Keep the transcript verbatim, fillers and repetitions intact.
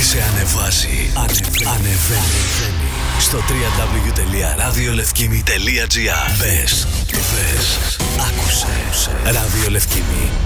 σε ανεβάζει. Ανεβαίνει. Ανεβαίνει. Στο double-u double-u double-u τελεία ραδιολευκήμι τελεία τζι άρ. Μπες, μπες, άκουσε. Ραδιολευκήμι.